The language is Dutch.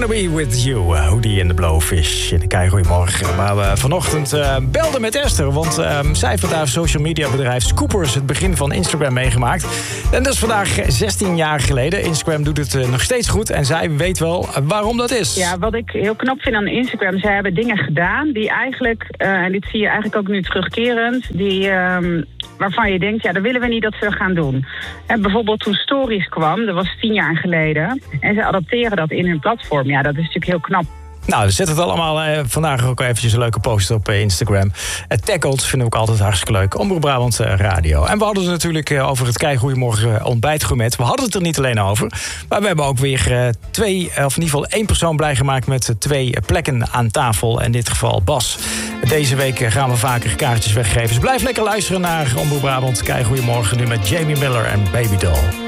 Wanna Be With You, Hoodie and the Blowfish. In de kei goeiemorgen. Maar we vanochtend belden met Esther, want zij heeft met haar social media bedrijf Scoopers het begin van Instagram meegemaakt. En dat is vandaag 16 jaar geleden. Instagram doet het nog steeds goed en zij weet wel waarom dat is. Ja, wat ik heel knap vind aan Instagram, zij hebben dingen gedaan die eigenlijk, en dit zie je eigenlijk ook nu terugkerend, die waarvan je denkt, ja, dat willen we niet dat ze gaan doen. En bijvoorbeeld toen Stories kwam, dat was 10 jaar geleden, en ze adapteren dat in hun platform. Ja, dat is natuurlijk heel knap. Nou, zet het allemaal vandaag ook eventjes een leuke post op Instagram. Taggled vinden we ook altijd hartstikke leuk. Omroep Brabant Radio. En we hadden het natuurlijk over het kei goeiemorgen ontbijtgourmet. We hadden het er niet alleen over. Maar we hebben ook weer 2, of in ieder geval 1 persoon blij gemaakt met 2 plekken aan tafel. In dit geval Bas. Deze week gaan we vaker kaartjes weggeven. Dus blijf lekker luisteren naar Omroep Brabant. Kei goeiemorgen nu met Jamie Miller en Baby Doll.